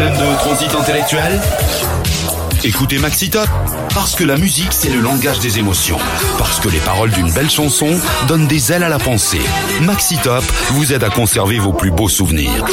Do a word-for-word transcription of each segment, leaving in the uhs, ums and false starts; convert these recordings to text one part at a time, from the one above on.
problème de transit intellectuel ? Écoutez Maxi Top, parce que la musique c'est le langage des émotions, parce que les paroles d'une belle chanson donnent des ailes à la pensée. Maxi Top vous aide à conserver vos plus beaux souvenirs.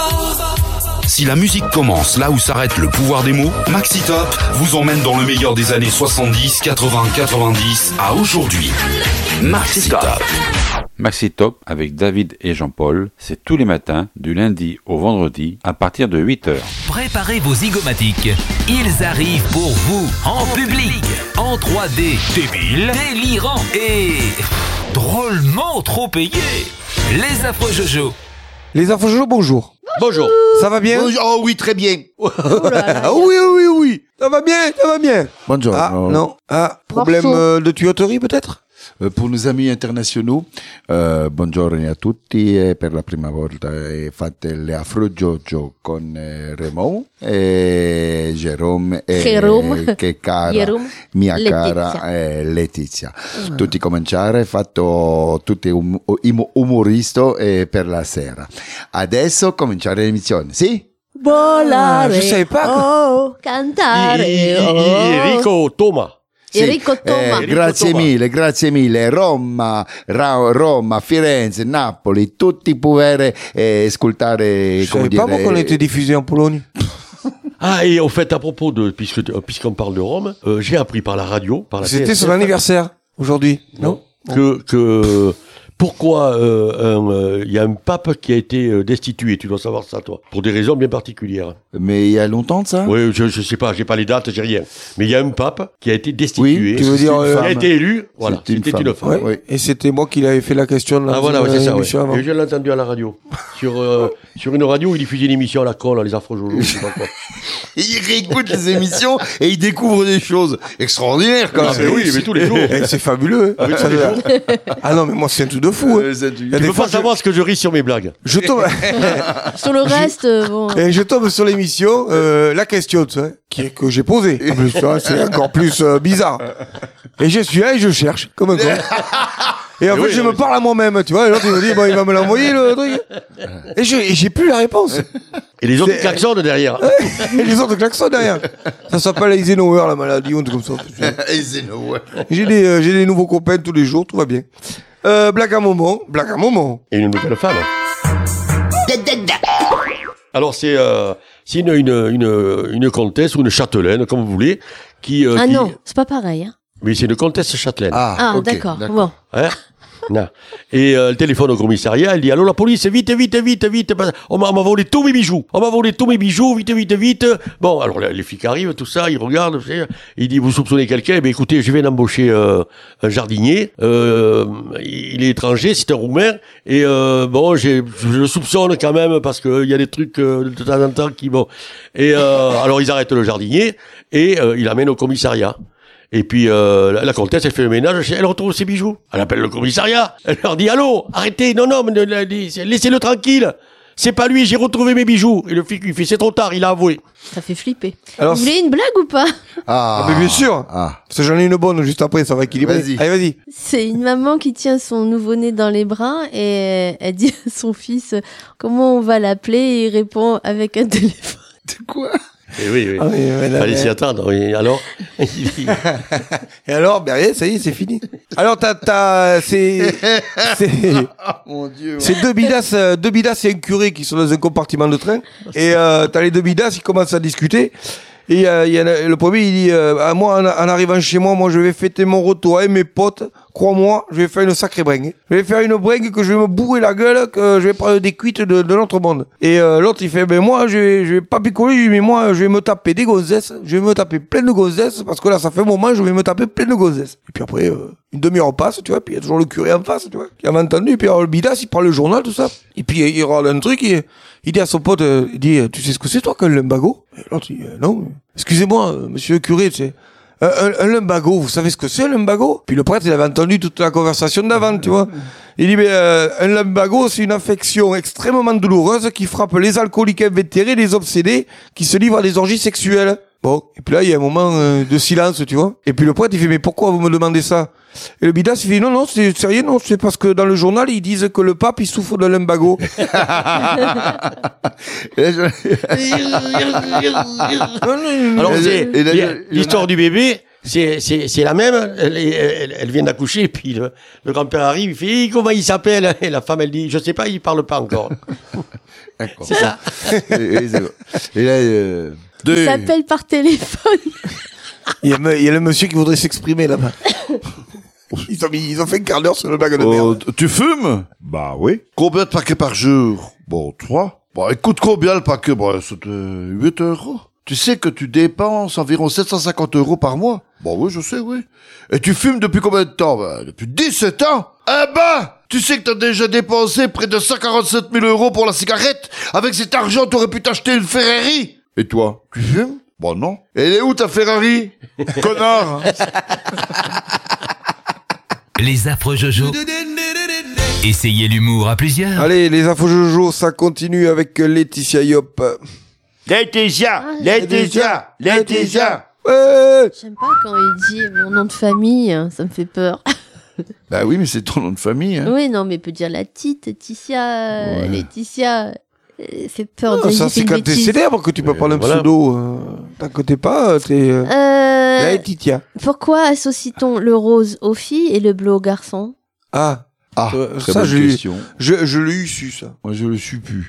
Si la musique commence là où s'arrête le pouvoir des mots, Maxi Top vous emmène dans le meilleur des années soixante-dix, quatre-vingts, quatre-vingt-dix à aujourd'hui. Maxi Top. Maxi Top avec David et Jean-Paul, c'est tous les matins, du lundi au vendredi, à partir de huit heures. Préparez vos zygomatiques. Ils arrivent pour vous, en public, en trois D, débile, délirant et drôlement trop payé. Les affreux Jojo. Les affreux Jojo, bonjour. Bonjour. Ça va bien? Oh oui, très bien. Oh là là. Oui, oui, oui. Ça va bien, ça va bien. Bonjour. Ah, non. Ah, problème euh, de tuyauterie peut-être? Uh, per nos amis internationaux, uh, buongiorno a tutti. E per la prima volta eh, fate le Afro Jojo con eh, Raymond e Jérôme e Jérôme. che cara, Jérôme. mia Letizia. cara eh, Letizia. Mm. Tutti cominciare, fatto tutti um, um, umoristo eh, per la sera. Adesso cominciare l'emissione, sì? Volare, Ah, je savais pas. oh, cantare, oh. Enrico Toma. Sì, Enrico Toma. eh, grazie Toma. mille, grazie mille. Roma, Ra- Roma, Firenze, Napoli, tutti pouvere eh, ascoltare. Je savais pas pourquoi on était diffusé en Pologne. Ah, et au fait, à propos de, puisque, puisqu'on parle de Rome, euh, j'ai appris par la radio, par la C'était T S F, son anniversaire aujourd'hui, non? que, que, pourquoi, euh, un, euh, il y a un pape qui a été euh, destitué, tu dois savoir ça, toi, pour des raisons bien particulières. Mais il y a longtemps de ça? Oui, je, je sais pas, j'ai pas les dates, j'ai rien. Mais il y a un pape qui a été destitué. Oui, tu veux dire, c'est une euh, qui a femme. été élu, voilà, C'était une c'était une femme. femme. Ouais. Oui. Et c'était moi qui l'avais fait la question dans Ah voilà, une, ouais, c'est ça, émission ouais. avant. Et je l'ai entendu à la radio. sur, euh, sur une radio où il diffusait une émission à la con, là, les affreux Jojo, je sais pas quoi. Il réécoute les émissions et il découvre des choses extraordinaires quand Ah, même. mais oui, mais tous les jours. Eh, c'est fabuleux. Hein. Oui, Ça tous les doit- jours. Ah non, mais moi c'est un truc de fou. Hein. Euh, ça, tu- Il y a Tu des peux fois, pas savoir ce que je ris sur mes blagues. Je tombe, Sur le reste, euh, bon. et je tombe sur l'émission, euh, la question, tu sais, qui est- que j'ai posée. En plus, tu vois, c'est encore plus euh, bizarre. Et je suis là et je cherche, comme un con. Et en Et fait, oui, je non, me mais- parle à moi-même, tu vois. Et l'autre, il me dit, bon, il va me l'envoyer, le truc. Et je- et j'ai plus la réponse. Et les autres C'est- klaxonnent derrière. Et les autres klaxons derrière. Ça s'appelle Eisenhower, la maladie, ou un truc comme ça. Et c'est nous, ouais. J'ai des, euh, j'ai des nouveaux copains tous les jours, tout va bien. Euh, blague à moment, blague à moment. Et une nouvelle femme. Alors c'est euh, c'est une, une une une comtesse ou une châtelaine comme vous voulez qui. euh, Ah qui- non, c'est pas pareil. Hein. Oui, c'est une comtesse châtelaine. Ah, ok, d'accord. Bon. Hein non. Et euh, elle téléphone au commissariat, elle dit allô la police, vite, vite, vite, vite, parce- on m'a on m'a volé tous mes bijoux, on m'a volé tous mes bijoux, vite, vite, vite. Bon, alors les, les flics arrivent, tout ça, ils regardent, vous savez, il dit vous soupçonnez quelqu'un, eh bien écoutez, je viens d'embaucher euh, un jardinier, euh, il est étranger, c'est un roumain, et euh, bon, j'ai, je le soupçonne quand même parce que il y a des trucs euh, de temps en temps qui vont. Et euh, alors ils arrêtent le jardinier et euh, il l'amène au commissariat. Et puis euh, la, la comtesse, elle fait le ménage, elle retrouve ses bijoux. Elle appelle le commissariat, elle leur dit « Allô, arrêtez, non, non, mais ne- ne- laissez-le tranquille, c'est pas lui, j'ai retrouvé mes bijoux. » Et le flic lui fait « C'est trop tard, il a avoué. Ça fait flipper. Alors, Vous voulez une blague ou pas? Ah, Ah, mais bien sûr. Ah. Parce que j'en ai une bonne juste après, ça va équilibrer. Vas-y. Allez, vas-y. C'est une maman qui tient son nouveau-né dans les bras et elle dit à son fils comment on va l'appeler et il répond avec un téléphone. De quoi? » Et oui, oui. Ah, oui, ouais, là, Fallait ouais. s'y attendre. Et alors il dit, Et alors, ben rien, ça y est, c'est fini. Alors, t'as, t'as, c'est, c'est, Ah, mon Dieu. c'est deux bidasses, euh, deux bidasses et un curé qui sont dans un compartiment de train. Et euh, t'as les deux bidasses, ils commencent à discuter. Et euh, il y en a, le premier, il dit, euh, ah, moi, en, en arrivant chez moi, moi, je vais fêter mon retour avec mes potes. Crois-moi, je vais faire une sacrée bringue. Je vais faire une bringue que je vais me bourrer la gueule, que je vais prendre des cuites de, de l'autre monde. Et euh, l'autre, il fait, ben moi, je vais, je vais pas picoler, je dis, mais moi, je vais me taper des gonzesses. Je vais me taper plein de gonzesses, parce que là, ça fait un moment, je vais me taper plein de gonzesses. Et puis après, euh, une demi-heure passe, tu vois, puis il y a toujours le curé en face, tu vois, qui avait entendu. Et puis alors, le bidas, il prend le journal, tout ça. Et puis il râle un truc, il, il dit à son pote, euh, il dit, tu sais ce que c'est toi qu'un lumbago? Et l'autre, il dit, euh, non. Excusez-moi, euh, monsieur le curé, tu sais. Un, un, un lumbago, vous savez ce que c'est un lumbago? Puis le prêtre, il avait entendu toute la conversation d'avant, tu vois. Il dit, mais euh, un lumbago, c'est une affection extrêmement douloureuse qui frappe les alcooliques invétérés, les obsédés, qui se livrent à des orgies sexuelles. Bon, et puis là, il y a un moment euh, de silence, tu vois. Et puis le prêtre, il fait, mais pourquoi vous me demandez ça? Et le bidas, il fait non, non, c'est sérieux, non, c'est parce que dans le journal, ils disent que le pape, il souffre de lumbago. Alors, c'est, et là, l'hi- il y en a- l'histoire du bébé, c'est, c'est, c'est la même. Elle, elle, elle vient d'accoucher, et puis le, le grand-père arrive, il fait, comment il s'appelle? Et la femme, elle dit, je sais pas, il parle pas encore. D'accord. C'est ça. et, et c'est bon. Et là, euh, Il deux. s'appelle par téléphone. Il y, a, me- il y a le monsieur qui voudrait s'exprimer là-bas. Ils ont, mis, ils ont fait un quart d'heure sur le bague de Oh, merde. t- tu fumes? Bah oui. Combien de paquets par jour? Bon, trois. Bon, écoute, combien le paquet? Bon, c'est euh, huit euros. Tu sais que tu dépenses environ sept cent cinquante euros par mois? Bon, oui, je sais, oui. Et tu fumes depuis combien de temps? Bah, depuis dix-sept ans. Eh ben, tu sais que t'as déjà dépensé près de cent quarante-sept mille euros pour la cigarette. Avec cet argent, t'aurais pu t'acheter une Ferrari. Et toi, tu fumes? Bon, non. Et elle est où ta Ferrari? Connard. Les affreux Jojo. Essayez l'humour à plusieurs. Allez, les infos Jojo, ça continue avec Laetitia Yop. Laetitia, Ah, Laetitia, Laetitia. Ouais. J'aime pas quand il dit mon nom de famille, hein, ça me fait peur. Bah oui, mais c'est ton nom de famille. Hein. Oui, non, mais il peut dire la petite, Laetitia, Ouais. Laetitia. euh, fait peur. Non, de ça, dire c'est une quand t'es bêtise. célèbre que tu peux Mais prendre un voilà. pseudo. Euh, tant que t'es pas, t'es... Euh... Euh, Laetitia. pourquoi associe-t-on le rose aux filles et le bleu aux garçons? Ah, Ah, Euh, très ça, bonne j'ai- question. je, je l'ai eu su, ça. Moi, je le suis plus.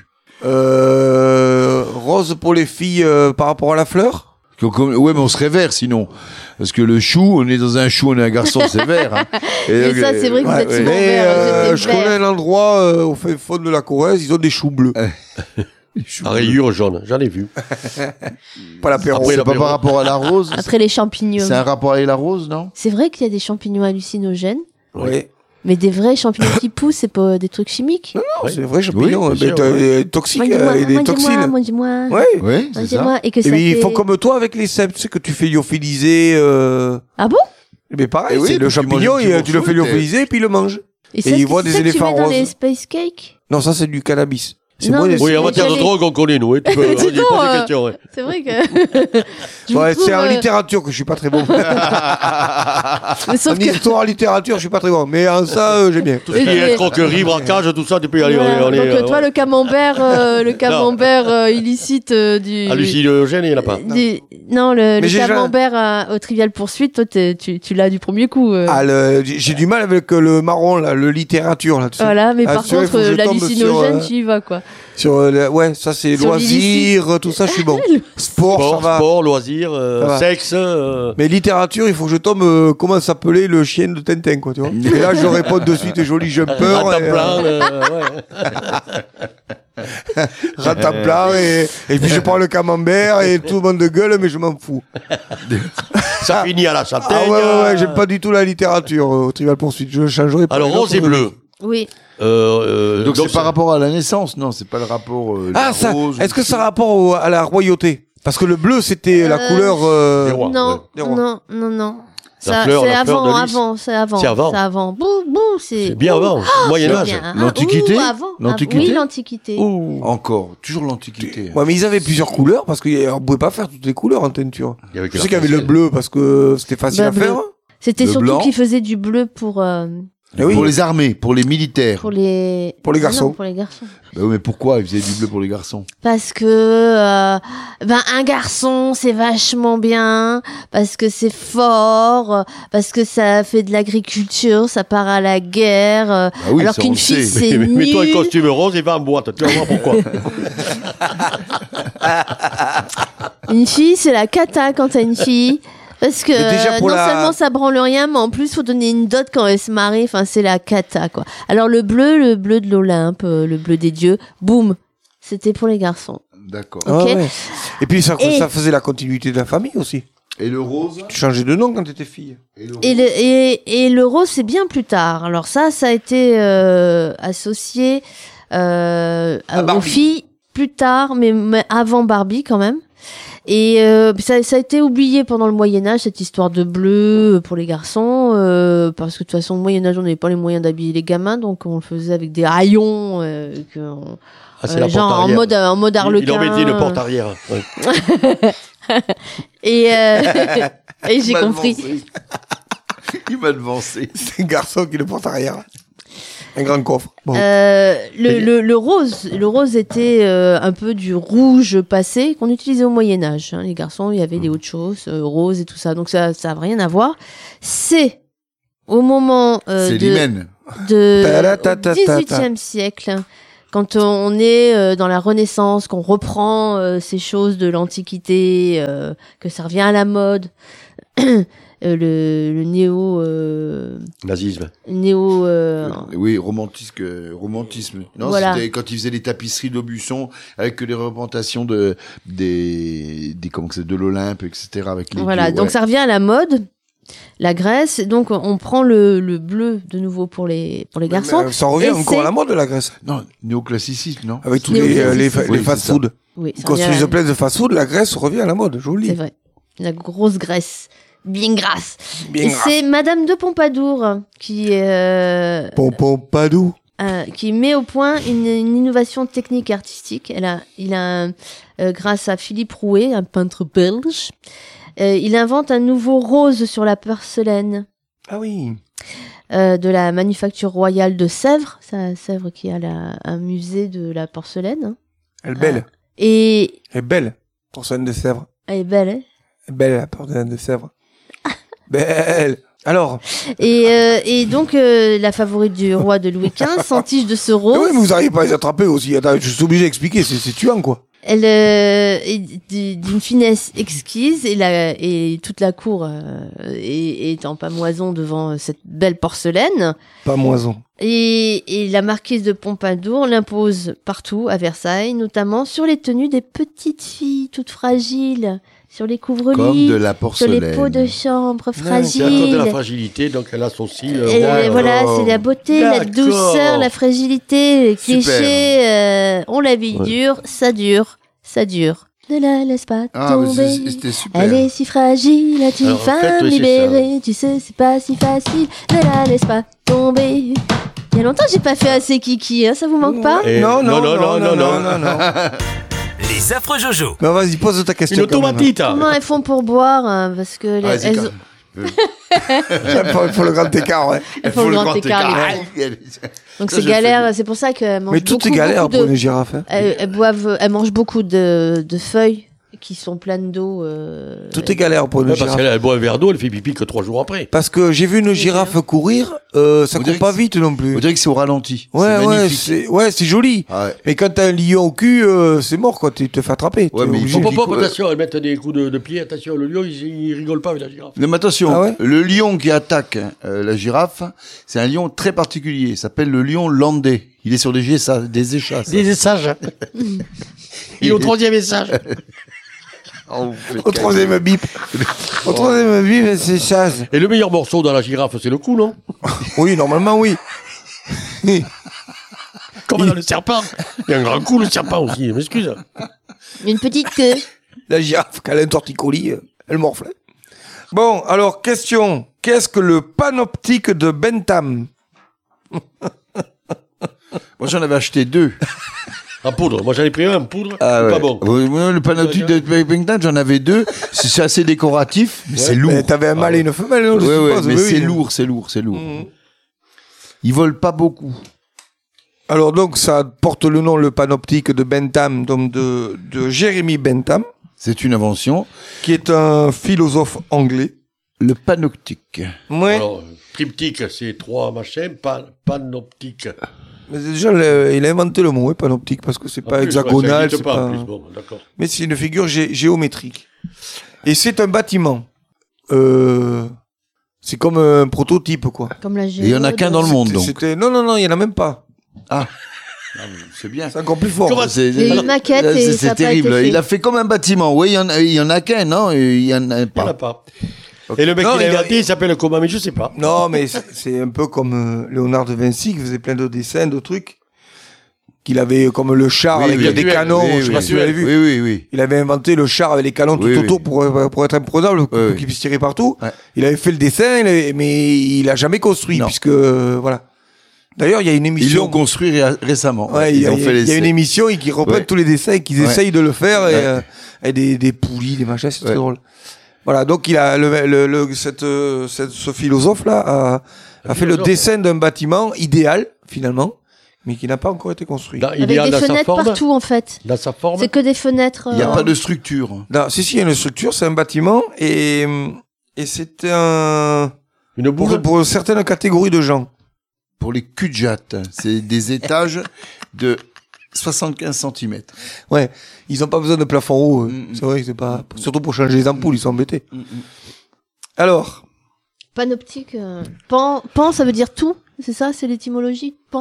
Euh, rose pour les filles euh, par rapport à la fleur. Que- comme- Ouais, mais on serait vert sinon. Parce que le chou, on est dans un chou, on est un garçon, c'est vert. Hein. Et Mais donc, ça, euh, c'est vrai que vous ouais, êtes ouais. souvent Mais vert, euh, j'étais je vert. connais un endroit euh, au fin fond de la Corrèze, ils ont des choux bleus. À rayures jaunes, j'en ai vu. Pas l'apéro. Après, C'est pas l'apéro. par rapport à la rose. Après les champignons. C'est un rapport avec la rose, non? C'est vrai qu'il y a des champignons hallucinogènes, Ouais. mais des vrais champignons qui poussent, c'est pas des trucs chimiques. Non, Ouais. c'est vrai champignon, Oui, mais bien t'as sûr, des toxiques, Moi, euh, et des dis-moi, toxines. moi, dis-moi. Ouais. Oui, c'est ça. Dis-moi. Et que Et ça mais ils fait- font comme toi avec les cèpes, tu sais que tu fais lyophiliser. Euh... Ah bon? Mais pareil, Eh oui, c'est le puis tu champignon, manges un petit et tu le morceau, fais t'es- lyophilisé et puis il le mange. Et, Et ils voient des c'est ça que éléphants tu mets dans les roses. space cakes? Non, ça c'est du cannabis. C'est Non, bon, mais les- Oui, en Mais matière de j'allais- drogue, on connaît, nous. Hein. Tu peux, Mais vas-y, dis donc, pose des euh, questions. Ouais. C'est vrai que. Je Ouais, vous c'est en trouve, euh, littérature que je suis pas très bon. mais sauf En que. histoire, en littérature, je suis pas très bon. Mais en ça, euh, j'aime bien. Tout ce qui est escroquerie, braquage, tout ça, tu peux y aller. Voilà, on est, donc euh, euh, toi, ouais. le camembert, euh, le camembert euh, illicite euh, du. Hallucinogène, il n'y en a pas. du- Non, le, le j'ai déjà- camembert euh, au Trivial Poursuite, toi, t'es- tu, tu l'as du premier coup. euh. Ah, le- j'ai j'ai du mal avec euh, le marron, là, le littérature, là, tu sais. Voilà, mais Ah, par celui-là, il contre, faut que je euh, tombe l'hallucinogène, sur, tu y vas, quoi. Sur, euh, le- ouais, ça c'est Sur loisirs, euh, tout ça, je suis bon. Sport, Sport, ça va. sport, loisirs, euh, Ça va. sexe. euh, Mais littérature, il faut que je tombe, euh, comment s'appelait le chien de Tintin, quoi, tu vois. Et là, je réponds de suite, joli jumper. à et, temps euh, plein. euh, ouais. Rataplan, et, et puis je prends le camembert et tout le monde de gueule, mais je m'en fous. Ça finit à la châtaigne. Ah ouais, ouais, ouais, j'aime pas du tout la littérature euh, au Trivial Poursuite. Je changerai pas. Alors, les rose et autres. bleu. Oui. Euh, euh, Donc, c'est par rapport à la naissance, non? C'est pas le rapport. Euh, Ah, la ça, rose, est-ce que ça a rapport au- à la royauté? Parce que le bleu, c'était la Euh, couleur. euh, des rois. Non, ouais. Des rois. non, non, non. La Ça, fleur- c'est la fleur avant, de lys. avant, c'est avant. C'est avant. C'est avant. Bouh, bouh, c'est. C'est bien Ouh, avant, Moyen-Âge. c'est bien. Ah, L'Antiquité ouh, avant. L'Antiquité Ah, oui, l'Antiquité. Ouh. Encore, toujours l'Antiquité. Ouais, mais ils avaient plusieurs couleurs parce qu'on pouvait pas faire toutes les couleurs en teinture. Il y avait que Je la sais qu'il y avait le foncière. bleu parce que c'était facile Bah, à bleu. faire. C'était Le surtout blanc. qu'ils faisaient du bleu pour, euh, Eh oui. Pour les armées, pour les militaires. pour les. Pour les Ah non, garçons. pour les garçons. Bah oui, mais pourquoi ils faisaient du bleu pour les garçons? Parce que euh, ben un garçon c'est vachement bien, parce que c'est fort, euh, parce que ça fait de l'agriculture, ça part à la guerre. euh, Bah oui, alors ça, on qu'une le fille sait. c'est Mais mets-toi un nul. costume rose et va en boîte. Tu vas voir pourquoi. Une fille c'est la cata quand t'as une fille. Parce que Mais déjà, euh, pour non la- seulement ça branle rien, mais en plus faut donner une dot quand elle se marie. Enfin c'est la cata quoi. Alors le bleu, le bleu de l'Olympe, euh, le bleu des dieux, boum, c'était pour les garçons. D'accord. Ah Ok. ouais. Et puis ça, Et- ça faisait la continuité de la famille aussi. Et le rose? Tu changeais de nom quand t'étais fille. Et le rose? Et le, et, et le rose, c'est bien plus tard. Alors ça, ça a été euh, associé euh, À aux Barbie. filles plus tard, mais, mais avant Barbie quand même. Et euh, ça, ça a été oublié pendant le Moyen-Âge, cette histoire de bleu pour les garçons, euh, parce que de toute façon, au Moyen-Âge, on n'avait pas les moyens d'habiller les gamins, donc on le faisait avec des haillons, euh, que on- Ah, c'est euh, la genre porte en arrière. mode, en mode Il- arlequin. Il en mettait une porte arrière. Ouais. Et, euh, et j'ai Mal compris. pensé. Il m'a devancé. C'est un garçon qui le porte arrière. Un grand coffre. Bon. Euh, le, le, le rose, le rose était euh, un peu du rouge passé qu'on utilisait au Moyen Âge. Hein. Les garçons, il y avait des autres choses, euh, rose et tout ça. Donc ça, ça n'a rien à voir. C'est au moment euh, C'est de, l'hymen. de dix-huitième siècle, quand on est euh, dans la Renaissance, qu'on reprend euh, ces choses de l'Antiquité, euh, que ça revient à la mode. Euh, le, le néo euh, Nazisme. néo euh, Oui, romantisme, romantisme. Non, Voilà. c'était quand ils faisaient les tapisseries d'Aubusson avec les représentations de des des comment que c'est de l'Olympe, et cetera. Avec les voilà, dieux, donc ouais. ça revient à la mode, la Grèce. Donc on prend le, le bleu de nouveau pour les pour les garçons. Mais, euh, ça revient Et encore c'est- à la mode de la Grèce. Non, néoclassicisme, non. Avec tous les, euh, les, fa- Oui, les c'est fast-food. Oui, Ils ça revient à construisent la- plein de fast-food, la Grèce revient à la mode, joli. c'est vrai, la grosse Grèce, bien grasse. Bien Et grasse. c'est Madame de Pompadour qui euh, Pompadour. euh, qui met au point une, une innovation technique et artistique. Elle a, il a, un- euh, grâce à Philippe Rouet, un peintre belge, euh, il invente un nouveau rose sur la porcelaine Ah oui. euh, de la manufacture royale de Sèvres. C'est à Sèvres qui a la, un musée de la porcelaine. hein. Elle est belle. Et Elle est belle. Porcelaine de Sèvres. elle est belle. hein. Elle est belle, la porcelaine de Sèvres. Belle. Alors. Et, euh, et donc euh, la favorite du roi de Louis quinze s'entiche de ce Eh rose. oui, mais vous n'arrivez pas à les attraper aussi. Attends, je suis obligé d'expliquer. C'est, c'est tuant, quoi. Elle euh, est d- d'une finesse exquise et, la, et toute la cour euh, est, est en pamoison devant cette belle porcelaine. Pas moison. Et, et la marquise de Pompadour l'impose partout à Versailles, notamment sur les tenues des petites filles toutes fragiles, sur les Comme couvre-lits, de la sur porcelaine. les pots de chambre C'est à cause de la fragiles. fragilité, donc elle a son cil. Et euh, voilà, c'est la beauté, la D'accord. douceur, la fragilité, le Super. cliché. Euh, on la vie dure, ça dure, ça dure. Ne la laisse pas Ah, mais tomber. c'est- c'était super. Elle est si fragile, est une Alors, en femme fait, oui, c'est libérée. Tu sais, c'est pas si facile. Ne la laisse pas tomber. Il y a longtemps que j'ai pas fait assez kiki, hein, ça vous manque pas? Et- Non, non, non, non, non, non. non, non. Les affreux Jojo. Non, vas-y, pose ta question. Une quand même. automatite. Comment elles font pour boire hein, parce que les- Ah, c'est elles, quand- Il faut, il faut le grand écart, ouais. elles font le grand écart. les filles. Donc Ça, c'est je galère, c'est pour ça qu'elles mangent Mais tout beaucoup, est galère beaucoup pour de... une girafe. Hein. Elles, elles boivent, elles mangent beaucoup de, de feuilles qui sont pleines d'eau. euh, Tout est galère pour une Ouais, parce girafe. qu'elle elle boit un verre d'eau, elle fait pipi que trois jours après. Parce que j'ai vu une girafe courir, euh, ça On court dirait pas que vite non plus. On dirait que c'est au ralenti. Ouais, c'est ouais, magnifique. c'est, ouais, c'est joli. Ah ouais. Mais quand t'as un lion au cul, euh, c'est mort, quoi. Tu te fais attraper. Ouais, T'es mais il obligé. faut Pop, pop, dit pop, quoi attention, elles mettent des coups de, de pied, attention, le lion, il, il rigole pas avec la girafe. Non, mais attention, Ah ouais le lion qui attaque euh, la girafe, c'est un lion très particulier. Il s'appelle le lion landais. Il est sur des, gessa- des échasses. Des sages. Il est au troisième étage. Oh, vous faites Au troisième bip. Au troisième bip, c'est chasse. Et le meilleur morceau dans la girafe, c'est le cou, non? Oui, normalement, oui. Comme dans le serpent. Il y a un grand coup, le serpent aussi, m'excuse. Une petite queue. La girafe, quand elle a un torticolis, euh, elle morfle. Bon, alors, question. Qu'est-ce que le panoptique de Bentham? Moi, j'en avais acheté deux. En poudre. Moi, j'en ai pris un en poudre. Ah ouais. Pas bon. Oui, oui, le panoptique de Bentham, j'en avais deux. C'est c'est assez décoratif, mais c'est lourd. Mais t'avais un mâle et une femelle, non, je Ouais, ouais, suppose, mais oui, c'est oui. lourd, c'est lourd, c'est lourd. Mhm. Ils volent pas beaucoup. Alors donc ça porte le nom, le panoptique de Bentham, donc de, de Jérémy Bentham, C'est une invention. qui est un philosophe anglais. Le panoptique. Ouais. Alors, triptyque, c'est trois machins, pan, panoptique. Mais déjà, le- il a inventé le mot, hein, panoptique, parce que c'est En pas plus, hexagonal, ouais, ça c'est existe pas, pas... en plus, bon, d'accord. mais c'est une figure gé- géométrique. Et c'est un bâtiment. Euh... C'est comme un prototype, quoi. Comme la Et il y en a qu'un dans le monde, C'était- donc. C'était... Non, non, non, il y en a même pas. Ah, c'est bien. C'est encore plus fort. Comment C'est Il y a une maquette c'est- et c'est ça a pas terrible. été fait. Il a fait comme un bâtiment. Oui, il y en a, il y en a qu'un, non? Il y en a Il n'y en a pas. pas. Et le mec Non, qui l'a il a- inventé, il s'appelle comment? Mais je sais pas. Non, mais c'est c'est un peu comme euh, Léonard de Vinci qui faisait plein de dessins, de trucs. Qu'il avait comme le char Oui, avec oui. des Visuel, canons, oui, je sais oui. pas si vous l'avez vu. Oui, oui, oui. Il avait inventé le char avec les canons tout Oui, autour oui. pour, pour être imprenable, pour Oui, oui. qu'il puisse tirer partout. Ouais. Il avait fait le dessin, il avait- mais il a jamais construit, Non. puisque euh, voilà. D'ailleurs, il y a une Ils émission. l'ont construit ré- récemment. Ouais, il y a, Ils ont il y fait a- les il y a une essais. émission et qui reprennent Ouais. tous les dessins et qu'ils Ouais. essayent de le faire et, Ouais. euh, et des, des poulies, des machins, c'est Ouais. très drôle. Voilà, donc il a le, le, le- cette, euh, cette- ce philosophe-là a, a fait le philosophe. dessin d'un bâtiment idéal, finalement, mais qui n'a pas encore été construit. Dans, Avec idéal des dans sa fenêtres forme. partout en fait. Dans sa forme. C'est que des fenêtres. Il n'y a euh, pas de structure. Non, si, si, il y a une structure, c'est un bâtiment, et, et c'est un... Une boule. Pour, pour certaines catégories de gens. Pour les cul-de-jatte, c'est des étages de soixante-quinze centimètres. Ouais, ils n'ont pas besoin de plafond haut. eux. Mm, mm. C'est vrai que c'est pas... Surtout pour changer les ampoules, ils sont embêtés. Mm, mm. Alors, Panoptique. euh, Pan, pan, ça veut dire tout. C'est ça, c'est l'étymologie. Pan.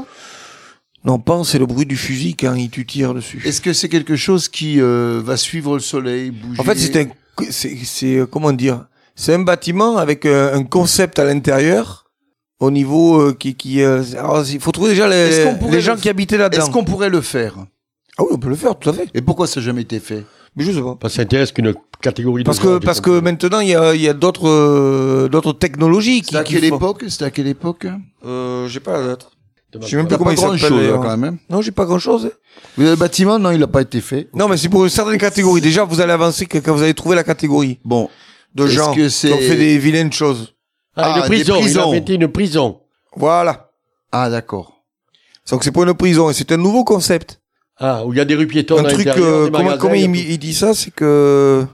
non, pan, c'est le bruit du fusil quand il tu tires dessus. Est-ce que c'est quelque chose qui euh, va suivre le soleil, bouger? En fait, c'est un... C'est, c'est, euh, comment dire? C'est un bâtiment avec euh, un concept à l'intérieur, au niveau euh, qui... qui euh, alors, il faut trouver déjà Est-ce les, qu'on pourrait les le gens f- qui habitaient là-dedans. Est-ce qu'on pourrait le faire? Ah oui, on peut le faire, tout à fait. Et pourquoi ça n'a jamais été fait? Mais je sais pas. Parce que ça intéresse qu'une catégorie de Parce gens, que, j'ai parce que compris. maintenant, il y a, il y a d'autres, euh, d'autres technologies qui... C'était à qui quelle font- époque? C'était à quelle époque? Euh, j'ai pas la date. Demande- Je sais même Il n'y plus a comment pas il s'appelle. grand-chose, d'ailleurs. là, quand même. Non, j'ai pas grand-chose. Le bâtiment, non, il n'a pas été fait. Non, mais c'est pour certaines catégories. Déjà, vous allez avancer que quand vous allez trouver la catégorie Bon. de Est-ce gens que c'est- qui ont fait des vilaines choses. Ah, Ah, une prison. des Il prisons. a inventé une prison. Voilà. Ah, d'accord. Donc c'est pour une prison et c'est un nouveau concept. Ah, où il y a des rues piétonnes un à truc, l'intérieur, euh, des comment, magasins, comment il y a il, tout. il dit ça, c'est que...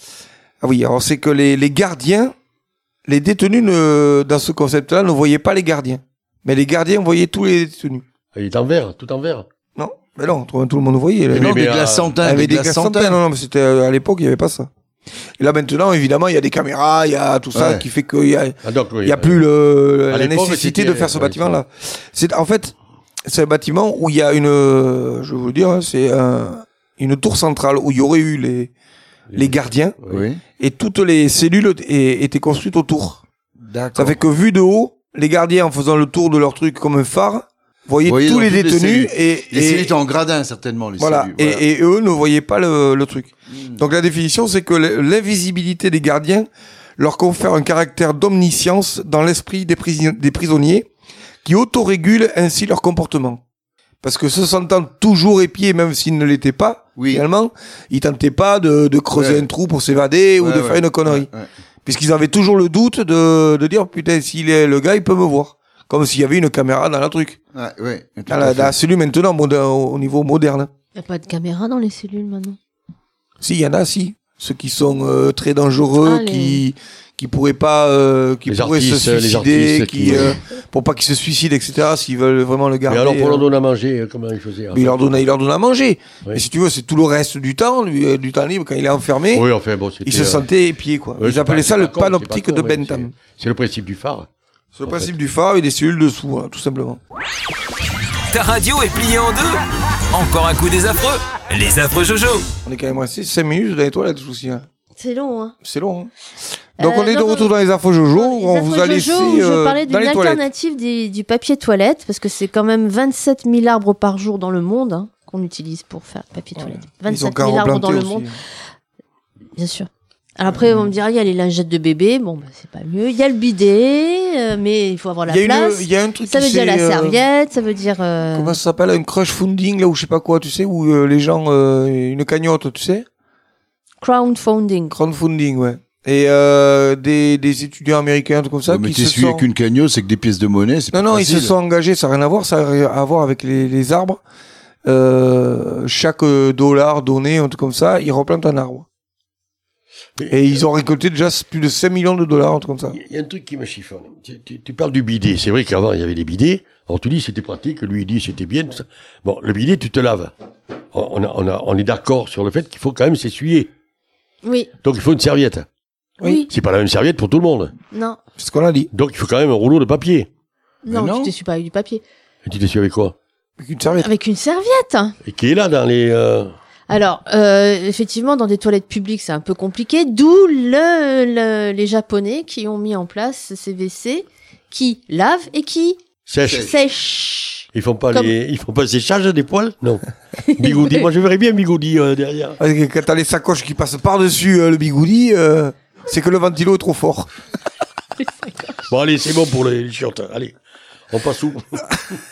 Ah oui, alors c'est que les, les gardiens, les détenus ne, dans ce concept-là ne voyaient pas les gardiens. Mais les gardiens voyaient tous les détenus. Il est en vert, tout en vert. Non, mais non, tout, tout le monde voyait. Mais Là, non, mais, des euh, glaçantins, il y avait des des glaçantins. glaçantins. Non, non, mais c'était, euh, à l'époque, il n'y avait pas ça. Et là, maintenant, évidemment, il y a des caméras, il y a tout ça Ouais. qui fait qu'il y a, Ah, donc, oui, il y a euh, plus le, à la l'époque, nécessité c'était- de faire ce ouais, bâtiment-là. C'est, en fait, c'est un bâtiment où il y a une, euh, je vais vous le dire, hein, c'est un, une tour centrale où il y aurait eu les, les gardiens Oui. et toutes les cellules é- étaient construites autour. D'accord. Ça fait que vu de haut, les gardiens en faisant le tour de leur truc comme un phare, voyaient Voyez tous dans les toutes les détenus cellules. et, Les et- cellules étaient en gradin, certainement, les voilà, cellules. et, et eux ne voyaient pas le, le truc. Hmm. Donc la définition, c'est que l- l'invisibilité des gardiens leur confère un caractère d'omniscience dans l'esprit des, prisi- des prisonniers qui autorégulent ainsi leur comportement. Parce que se sentant toujours épiés, même s'ils ne l'étaient pas, Oui. finalement, ils tentaient pas de, de creuser Ouais. un trou pour s'évader ou Ouais, de ouais. faire une connerie. Ouais, ouais. Puisqu'ils avaient toujours le doute de, de dire, putain, s'il est le gars, il peut me voir. Comme s'il y avait une caméra dans le truc. Ouais, ouais, tout Dans à la, fait. dans la cellule maintenant, moder- au au niveau moderne. Il n'y a pas de caméra dans les cellules maintenant. Si, il y en a, si. Ceux qui sont euh, très dangereux, Ah, les- qui qui pourraient pas, euh, qui Les pourraient se artistes, les suicider, artistes qui, qui- euh, pour pas qu'ils se suicident, et cetera. S'ils veulent vraiment le garder. Mais alors, pour leur euh, donner à manger, euh, comment ils faisaient en mais il fait leur donne, il leur donne à manger. Oui. Mais si tu veux, c'est tout le reste du temps, lui, euh, du temps libre, quand il est enfermé, Oui, enfin, bon, c'était. il se euh, sentait épié, quoi. ouais, Ils c'est appelaient pas- ça c'est le pas con, c'est panoptique pas de con, mais Bentham. C'est c'est le principe du phare. C'est le en principe fait. du phare et des cellules dessous, hein, tout simplement. Ta radio est pliée en deux. Encore un coup des affreux. Les affreux Jojo. On est quand même resté cinq minutes dans les toilettes, ce souci, hein. C'est long, hein. C'est long, hein. Donc Euh, on est de donc, retour dans les infos Jojo, Dans les on infos vous a Jojo, laissé où je euh, parlais dans d'une les toilettes. alternative des- du papier toilette, parce que c'est quand même vingt-sept mille arbres par jour dans le monde hein, qu'on utilise pour faire papier toilette. Ils ont vingt-sept qu'à mille arbres replanter dans le aussi. monde, bien sûr. Alors après, on me dira, il y a les lingettes de bébé, bon, bah, c'est pas mieux. Il y a le bidet, euh, mais il faut avoir la Il y a place. une- il y a un truc Ça qui veut dire s'est, la euh, serviette, ça veut dire... euh, Comment ça s'appelle, un crush funding, là, ou je sais pas quoi, tu sais, où euh, les gens, euh, une cagnotte, tu sais, crowdfunding. crowdfunding, ouais. Et euh, des, des étudiants américains, tout comme ça, mais qui t'es se celui sont... avec une cagnotte, c'est que des pièces de monnaie, c'est Non, pas non, ils se facile. sont engagés, ça n'a rien à voir, ça a rien à voir avec les, les arbres. Euh, chaque euh, dollar donné, un truc comme ça, ils replantent un arbre. Et ils ont récolté déjà plus de cinq millions de dollars, un truc comme ça. Il y a un truc qui me chiffonne. Tu, tu- tu parles du bidet. C'est vrai qu'avant, il y avait des bidets. Alors, tu dis c'était pratique. Lui, il dit c'était bien. Tout ça. Bon, le bidet, tu te laves. On, on, a- on, a- on est d'accord sur le fait qu'il faut quand même s'essuyer. Oui, Donc, il faut une serviette. oui, C'est pas la même serviette pour tout le monde. non, C'est ce qu'on a dit. Donc, il faut quand même un rouleau de papier. non, non. tu t'essuies pas avec du papier. Et tu t'essuies avec quoi? Avec une serviette. Avec une serviette hein. Et qui est là dans les... euh, Alors, euh, effectivement, dans des toilettes publiques, c'est un peu compliqué, d'où le, le- les Japonais qui ont mis en place ces W C qui lavent et qui sèches. sèchent. Ils font pas Comme- les... Ils font pas séchage des poils? Non. Bigoudi. Moi, je verrais bien Bigoudi euh, derrière. Parce que quand t'as les sacoches qui passent par-dessus euh, le bigoudi, euh, c'est que le ventilo est trop fort. Bon, allez, c'est bon pour les, les chiottes. Allez, on passe où?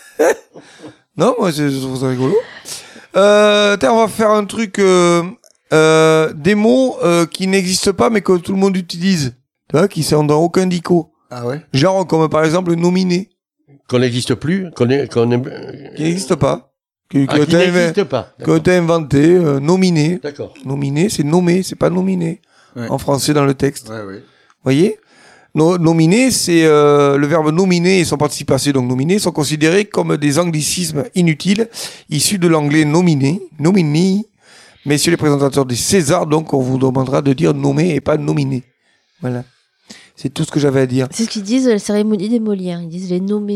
Non, moi, c'est- je trouve ça rigolo. Euh, tiens, on va faire un truc euh, euh, des mots euh, qui n'existent pas mais que tout le monde utilise. Tu vois, qui sont dans aucun dico. Ah ouais? Genre comme par exemple nominé. Qu'on n'existe plus, qu'on est, qu'on est... Qui n'existe pas. Que, Ah, que qui t'as n'existe inven- pas. que t'as inventé, euh, nominé. D'accord. Nominé, c'est nommé, c'est pas nominé. Ouais. En français dans le texte. Ouais, ouais. Voyez? No, nominer, c'est euh, le verbe nominer et son participe passé, donc nominer, sont considérés comme des anglicismes inutiles issus de l'anglais nominer, nomini. Messieurs les présentateurs des Césars, donc on vous demandera de dire nommer et pas nominer. Voilà. C'est tout ce que j'avais à dire. C'est ce qu'ils disent à la cérémonie des Molières. Ils disent les nommés.